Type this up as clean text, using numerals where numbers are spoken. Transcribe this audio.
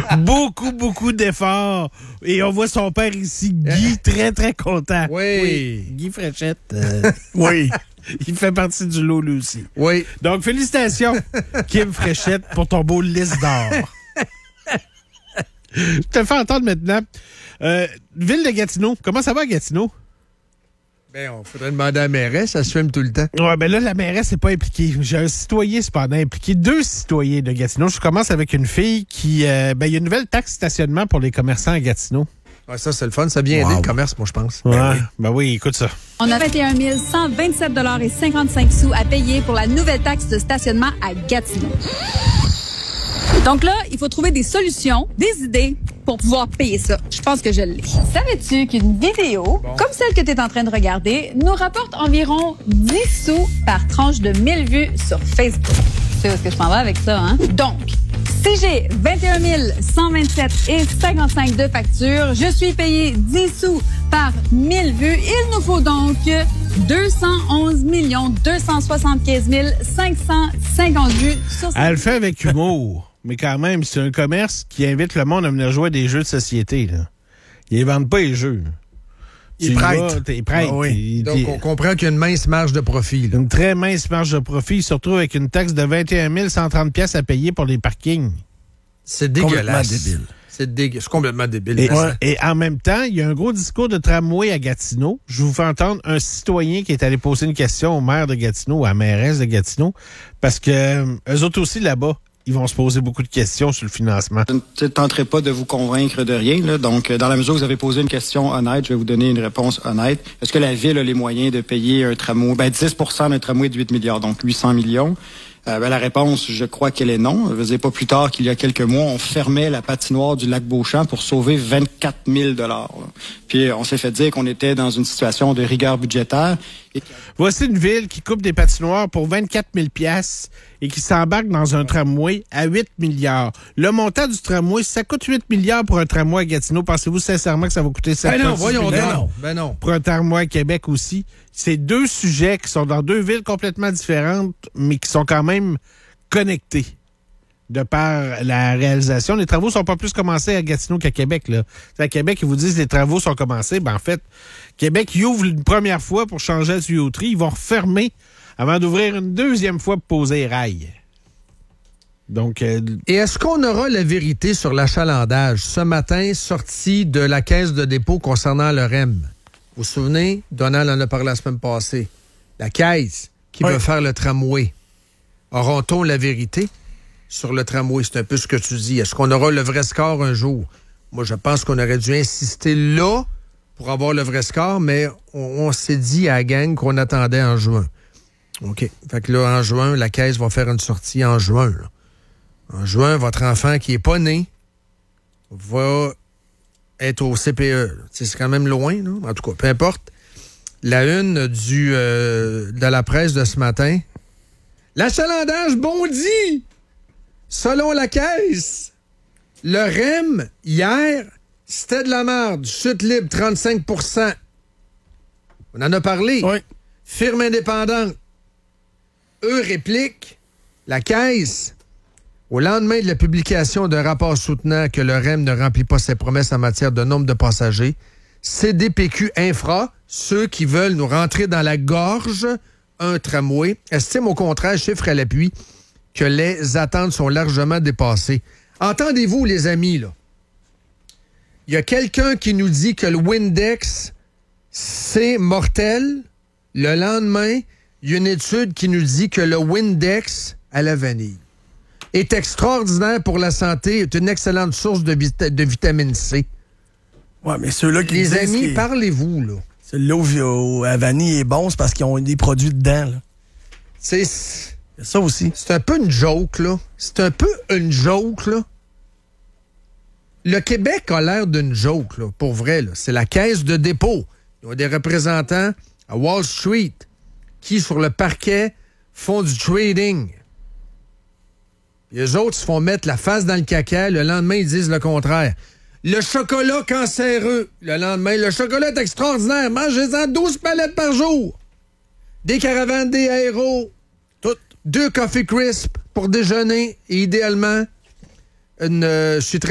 beaucoup d'efforts. Et on voit son père ici, Guy, très, très content. Oui. Guy Fréchette. Oui. Il fait partie du lot, lui aussi. Oui. Donc, félicitations, Kim Fréchette, pour ton beau liste d'or. Je te fais entendre maintenant. Ville de Gatineau. Comment ça va à Gatineau? Ben, on faudrait demander à la mairesse, ça se filme tout le temps. Ouais, ben là, la mairesse n'est pas impliquée. J'ai un citoyen, cependant, impliqué. 2 citoyens de Gatineau. Je commence avec une fille qui... il y a une nouvelle taxe stationnement pour les commerçants à Gatineau. Ouais, ça, c'est le fun. Ça a bien aidé le commerce, moi, je pense. Ouais. Ben oui, écoute ça. On a 21 127,55 $ à payer pour la nouvelle taxe de stationnement à Gatineau. Donc là, il faut trouver des solutions, des idées pour pouvoir payer ça. Je pense que je l'ai. Savais-tu qu'une vidéo, comme celle que tu es en train de regarder, nous rapporte environ 10 sous par tranche de 1000 vues sur Facebook? Tu sais où est-ce que je m'en vais avec ça, hein? Donc, si j'ai 21 127,55 $ de facture, je suis payé 10 sous par 1000 vues. Il nous faut donc 211 275 550 vues sur cette... Elle le fait avec humour. Mais quand même, c'est un commerce qui invite le monde à venir jouer à des jeux de société. Là. Ils vendent pas les jeux. Ils prêtent. T'es prêt. Ah oui. Donc, on comprend qu'il y a une mince marge de profit. Là. Une très mince marge de profit. Il se retrouve avec une taxe de 21 130 $ à payer pour les parkings. C'est dégueulasse. Complètement débile. C'est complètement débile. Et en même temps, il y a un gros discours de tramway à Gatineau. Je vous fais entendre un citoyen qui est allé poser une question au maire de Gatineau, à la mairesse de Gatineau, parce que eux autres aussi là-bas, ils vont se poser beaucoup de questions sur le financement. Je ne tenterai pas de vous convaincre de rien. Là. Donc, dans la mesure où vous avez posé une question honnête, je vais vous donner une réponse honnête. Est-ce que la Ville a les moyens de payer un tramway? 10 % d'un tramway de 8 milliards, donc 800 millions. La réponse, je crois qu'elle est non. Je veux dire, pas plus tard qu'il y a quelques mois, on fermait la patinoire du lac Beauchamp pour sauver 24 000 $. Puis on s'est fait dire qu'on était dans une situation de rigueur budgétaire. Voici une ville qui coupe des patinoires pour 24 000 $ et qui s'embarque dans un tramway à 8 milliards. Le montant du tramway, ça coûte 8 milliards pour un tramway à Gatineau. Pensez-vous sincèrement que ça va coûter 7 Ben non, voyons milliards? Ben non. Pour un tramway à Québec aussi. C'est 2 sujets qui sont dans 2 villes complètement différentes, mais qui sont quand même connectés de par la réalisation. Les travaux sont pas plus commencés à Gatineau qu'à Québec. Là. À Québec, ils vous disent que les travaux sont commencés. Ben, en fait, Québec, ils ouvrent une première fois pour changer la tuyauterie. Ils vont refermer avant d'ouvrir une deuxième fois pour poser les rails. Donc, Et est-ce qu'on aura la vérité sur l'achalandage ce matin, sorti de la caisse de dépôt concernant le REM? Vous vous souvenez? Donald en a parlé la semaine passée. La caisse qui veut faire le tramway. Auront-on la vérité sur le tramway? C'est un peu ce que tu dis. Est-ce qu'on aura le vrai score un jour? Moi, je pense qu'on aurait dû insister là pour avoir le vrai score, mais on s'est dit à la gang qu'on attendait en juin. OK. Fait que là, en juin, la caisse va faire une sortie en juin. Là. En juin, votre enfant qui est pas né va être au CPE. C'est quand même loin, là. En tout cas, peu importe. La une de la presse de ce matin. L'achalandage bondit! Selon la caisse, le REM, hier, c'était de la merde. Chute libre, 35 %. On en a parlé. Oui. Firme indépendante. Eux répliquent, la caisse, au lendemain de la publication d'un rapport soutenant que le REM ne remplit pas ses promesses en matière de nombre de passagers, CDPQ Infra, ceux qui veulent nous rentrer dans la gorge un tramway, estime au contraire, chiffre à l'appui, que les attentes sont largement dépassées. Entendez-vous, les amis, là? Il y a quelqu'un qui nous dit que le Windex, c'est mortel. Le lendemain, il y a une étude qui nous dit que le Windex à la vanille est extraordinaire pour la santé, est une excellente source de vitamine C. Ouais, mais ceux-là qui Les disent amis, parlez-vous, là. L'eau à vanille est bon, c'est parce qu'ils ont des produits dedans, là. C'est ça aussi. C'est un peu une joke, là. Le Québec a l'air d'une joke, là, pour vrai, là. C'est la caisse de dépôt. Ils ont des représentants à Wall Street qui, sur le parquet, font du trading. Les autres se font mettre la face dans le caca. Le lendemain, ils disent le contraire. Le chocolat cancéreux. Le lendemain, le chocolat est extraordinaire. Mangez-en 12 palettes par jour. Des caravanes, des aéros. 2 Coffee Crisp pour déjeuner. Et idéalement, je suis très